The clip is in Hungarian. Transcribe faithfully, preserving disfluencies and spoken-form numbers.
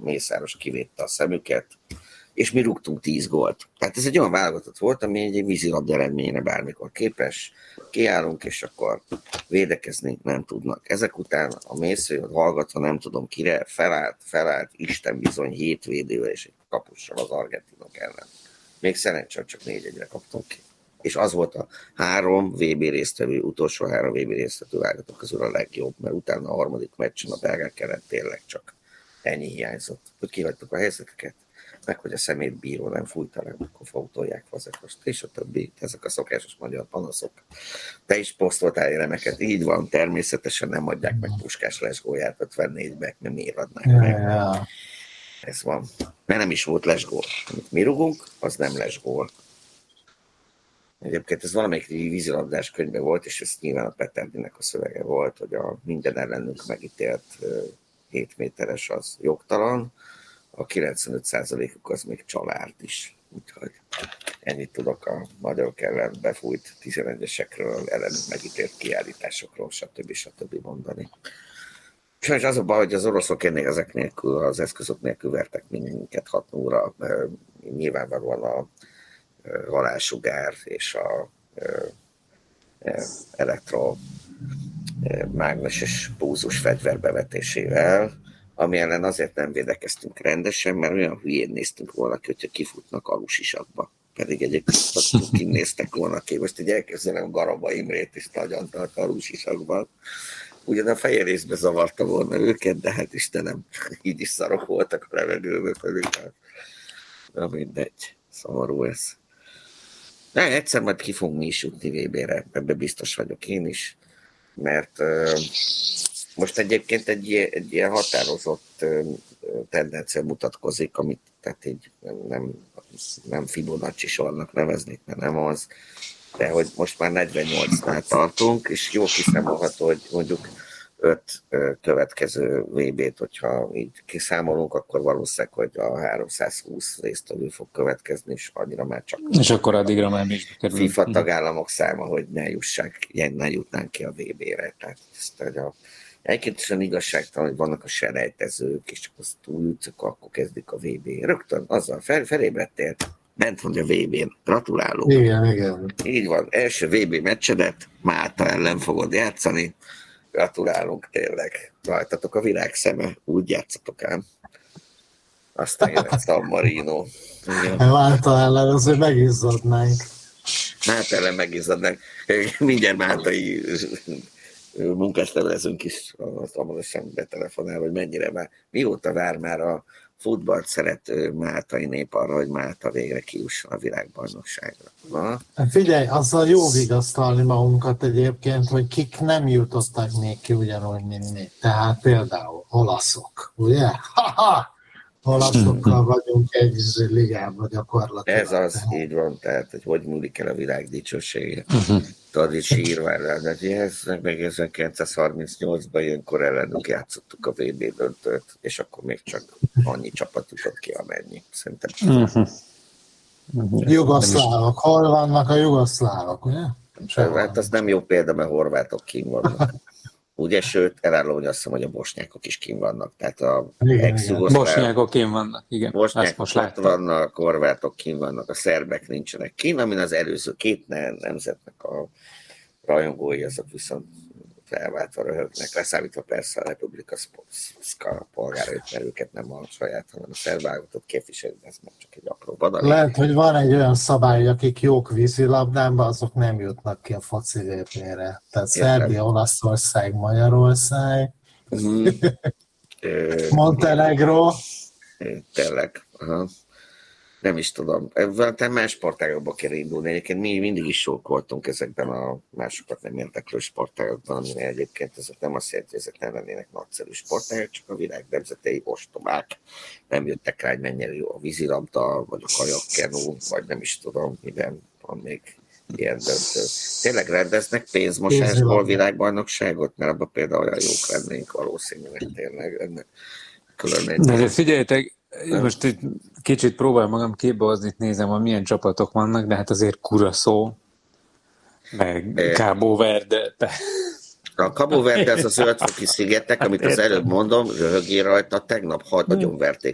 Mészáros kivédte a szemüket, és mi rúgtunk tíz gólt. Tehát ez egy olyan válogatott volt, ami egy vízilabda eredményre bármikor képes, kiállunk, és akkor védekezni nem tudnak. Ezek után a Mészőt hallgatva nem tudom kire, felállt, felállt, Isten bizony hét védővel és egy kapussal az argentinok ellen. Még szerencsé, csak négy egyre kaptunk ki. És az volt a három vé bé résztvevő, utolsó három vé bé résztvevő válogatott közül a legjobb, mert utána a harmadik meccsen a belgák ellen tényleg csak ennyi hiányzott. Hogy kihagytuk a helyzeteket, meg hogy a szemétbíró nem fújta le, akkor fautolják fazekost, és a többi, ezek a szokásos magyar panaszok. Te is posztoltál elemeket, így van, természetesen nem adják meg Puskás lesgóját ötvennégybe, mert miért adnák ja, meg? Ja. Ez van. Mert nem is volt lesgól. Amit mi rugunk, az nem lesgól. Egyébként ez valamelyik vízilabdás könyvben volt, és ez nyilván a Peterdinek a szövege volt, hogy a minden ellenünk megítélt hét méteres az jogtalan, a kilencvenöt százalékuk az még család is. Úgyhogy ennyit tudok a magyarok ellen befújt tizenegyesekről, ellenük megítélt kiállításokról, stb. stb. Mondani. Sajnos az a baj, hogy az oroszok ennél ezek nélkül, az eszközök nélkül vertek minket hat óra. Nyilvánvalóan a halálsugár és a elektromágneses púzus fegyver bevetésével, ami ellen azért nem védekeztünk rendesen, mert olyan hülyén néztünk volna ki, hogyha kifutnak alusisakba. Pedig egyébként kinéztek volna ki. Most így elképzelem Garaba Imrét is nagyon tart alusisakban. Ugyan a fehér részbe zavarta volna őket, de hát Istenem, így is szarok voltak a levegőbe pedig. Na mindegy, szomorú ez. De egyszer majd ki fogunk mi is jutni vé bé-re, ebben biztos vagyok én is, mert uh, most egyébként egy, egy ilyen határozott uh, tendencia mutatkozik, amit tehát így nem, nem Fibonacci sornak neveznék, mert nem az, de hogy most már negyvennyolcnál tartunk, és jó kiszámolható, hogy mondjuk öt következő vé bét, hogyha így kiszámolunk, akkor valószínűleg, hogy a háromszázhúsz résztvevő fog következni, és annyira már csak... És akkor addigra már mi is kerül. FIFA tagállamok száma, hogy ne jussák, ne jutnánk ki a vé bé-re. Tehát ezt, hogy a... Egyébként is olyan igazságtalan, hogy vannak a selejtezők, és csak azt túljutszok, akkor kezdik a vé bé. Rögtön azzal fel, felébredtél, bent van a vé bén. Gratulálok. Igen, igen. Így van. Első vé bé meccsedet Málta ellen fogod játszani. Gratulálunk tényleg. Rajtatok a világ szeme. Úgy játszatok ám. Aztán jön egy San Marino. Málta ellen azért megizzadnánk. Málta ellen megizzadnánk. Mindjárt máltai munkáslevelezünk is. Azt hamarosan betelefonál, hogy mennyire már. Mióta vár már a futballt szerető máltai nép arra, hogy Málta végre kijusson a világbajnokságra. Na? Figyelj, azzal jó vigasztalni magunkat egyébként, hogy kik nem jutottak még ki ugyanúgy, mint mi. Tehát például olaszok, ugye? Ha-ha! Olaszokkal vagyunk egy ligában gyakorlatilag. Ez az, így van, tehát, hogy hogy múlik el a világ dicsősége. Tudod, így sírva ellen, hogy ez meg ezerkilencszázharmincnyolcban ilyenkor ellenünk játszottuk a vé bé döntőt, és akkor még csak annyi csapat jutott ki, amennyi. Szerintem. Jugoszlávok, hol vannak a jugoszlávok, ugye? Hát az nem jó példa, mert horvátok kín vannak. Ugye, sőt, elállom, hogy azt hiszem, hogy a bosnyákok is kín vannak. Tehát a ex-jugoszláv... Bosnyákok kín vannak, igen. Bosnyákok ott vannak, horvátok kín vannak, a szerbek nincsenek kín, amin az előző két nemzetnek a rajongói, azok viszont felváltva röhögnek, leszámítva persze a Republika Szka polgárait, mert őket nem a saját, hanem a szerb válogatott képviselő, ez már csak egy apró badali. Lehet, hogy van egy olyan szabály, hogy akik jók vízilabdában, azok nem jutnak ki a foci vé bé-re. Tehát Szerbia, Olaszország, Magyarország, mm. Montenegro. Tényleg, aha. Nem is tudom. Te más sportágokba kell indulni. Egyébként mi mindig is sok voltunk ezekben a másokat nem érdeklő sportágokban, amire egyébként ezek nem azt jelenti, hogy ezek nem lennének nagyszerű sportágok, csak a világ nemzetei ostobák. Nem jöttek rá, hogy mennyire jó a vízilabda, vagy a kajakkenú, vagy nem is tudom, miben van még ilyen döntő. Tényleg rendeznek pénzmosásból világbajnokságot, mert abban például olyan jók lennénk valószínűleg tényleg. Ennek külön de figyeljetek, most egy kicsit próbál magam képbe hozni, nézem, hogy milyen csapatok vannak, de hát azért Curaçao, meg Cabo Verde. A Cabo Verde az a zöldfoki szigetek, amit az előbb mondom, röhögé rajta, tegnap nagyon verték